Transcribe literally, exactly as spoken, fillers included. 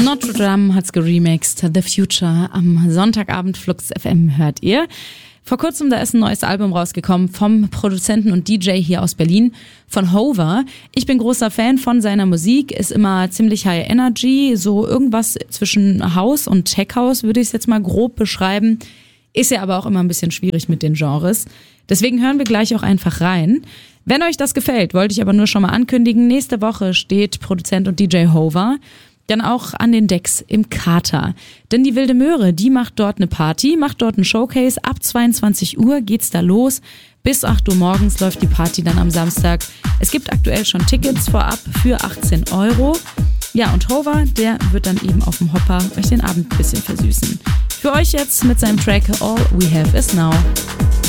Notre Dame hat's geremixed, The Future. Am Sonntagabend Flux F M hört ihr. Vor kurzem, da ist ein neues Album rausgekommen vom Produzenten und D J hier aus Berlin, von Hover. Ich bin großer Fan von seiner Musik, ist immer ziemlich high energy, so irgendwas zwischen House und Tech House würde ich es jetzt mal grob beschreiben. Ist ja aber auch immer ein bisschen schwierig mit den Genres. Deswegen hören wir gleich auch einfach rein. Wenn euch das gefällt, wollte ich aber nur schon mal ankündigen, nächste Woche steht Produzent und D J Hover dann auch an den Decks im Kater. Denn die Wilde Möhre, die macht dort eine Party, macht dort ein Showcase. Ab zweiundzwanzig Uhr geht's da los. Bis acht Uhr morgens läuft die Party dann am Samstag. Es gibt aktuell schon Tickets vorab für achtzehn Euro. Ja, und Hover, der wird dann eben auf dem Hopper euch den Abend ein bisschen versüßen. Für euch jetzt mit seinem Track All We Have Is Now.